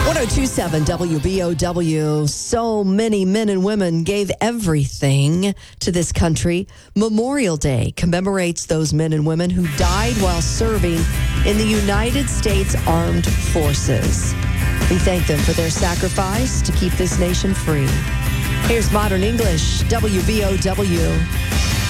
1027 WBOW. So many men and women gave everything to this country. Memorial Day commemorates those men and women who died while serving in the United States Armed Forces. We thank them for their sacrifice to keep this nation free. Here's Modern English, WBOW.